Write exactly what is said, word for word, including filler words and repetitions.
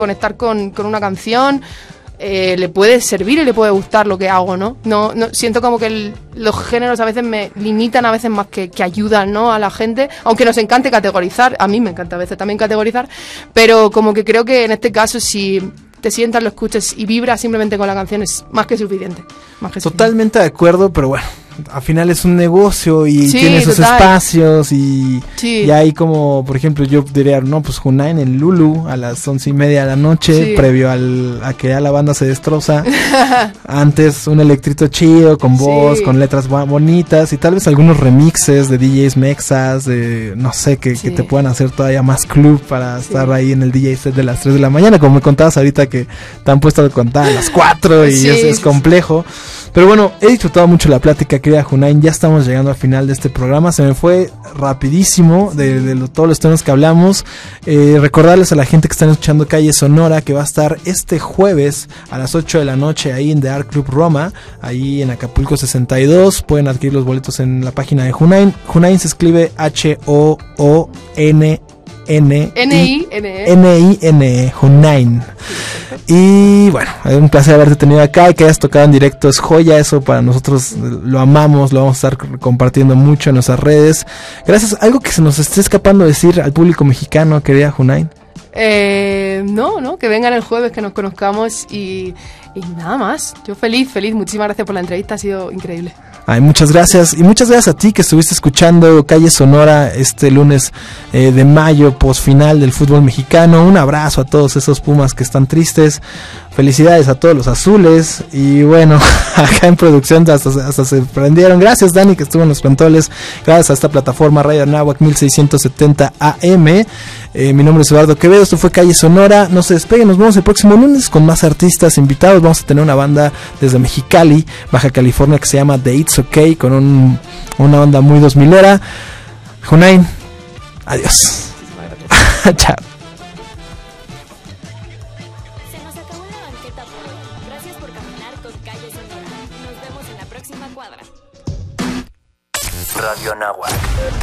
conectar con, con una canción, eh, le puede servir y le puede gustar lo que hago, ¿no? No, no siento como que el, los géneros a veces me limitan a veces más que, que ayudan, ¿no? A la gente, aunque nos encante categorizar, a mí me encanta a veces también categorizar, pero como que creo que en este caso si te sientas, lo escuches y vibras simplemente con la canción es más que suficiente. Más que Totalmente suficiente. De acuerdo, pero bueno, al final es un negocio y sí, tiene sus total. espacios y, sí. y hay como, por ejemplo, yo diría, no, pues Junain en Lulu a las once y media de la noche, sí. previo al, a que ya la banda se destroza. Antes un electrito chido, con voz, sí. con letras bonitas y tal vez algunos remixes de D Js mexas, de no sé, que, sí. que te puedan hacer todavía más club para sí. estar ahí en el D J set de las tres de la mañana, como me contabas ahorita que te han puesto a contar a las cuatro y sí. es, es complejo. Pero bueno, he disfrutado mucho la plática, querida Junain. Ya estamos llegando al final de este programa. Se me fue rapidísimo de, de lo, todos los temas que hablamos. Eh, recordarles a la gente que están escuchando Calle Sonora que va a estar este jueves a las ocho de la noche ahí en The Art Club Roma, ahí en Acapulco sesenta y dos. Pueden adquirir los boletos en la página de Junain. Junain se escribe H O O N N I N E N I N E Junain. Y bueno, es un placer haberte tenido acá y que hayas tocado en directo, es joya, eso para nosotros lo amamos, lo vamos a estar compartiendo mucho en nuestras redes. Gracias. ¿Algo que se nos esté escapando decir al público mexicano, querida Junain? Eh, no, no, que vengan el jueves, que nos conozcamos y, y nada más. Yo feliz, feliz, muchísimas gracias por la entrevista, ha sido increíble. Ay, muchas gracias y muchas gracias a ti que estuviste escuchando Calle Sonora este lunes eh, de mayo, post final del fútbol mexicano. Un abrazo a todos esos Pumas que están tristes, felicidades a todos los azules y bueno, acá en producción hasta, hasta se prendieron. Gracias Dani que estuvo en los controles, gracias a esta plataforma Radio Anáhuac mil seiscientos setenta A M. Eh, mi nombre es Eduardo Quevedo, esto fue Calle Sonora. No se despeguen, nos vemos el próximo lunes con más artistas invitados. Vamos a tener una banda desde Mexicali, Baja California, que se llama The It's Okay, con un, una onda muy dos milera. Junain, adiós. Chao. Se nos acabó la banqueta por hoy. Gracias por caminar con Calle Sonora. Nos vemos en la próxima cuadra. Radio Anáhuac.